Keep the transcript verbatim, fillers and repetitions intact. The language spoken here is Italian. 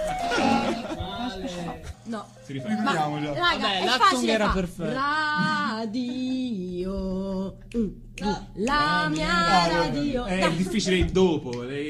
No. Si rifà. Ripetiamo già. Raga, Vabbè, è l'acting facile era fa. perfetto. Radio. Mm, La mia Ah, radio. È Dai. difficile il dopo.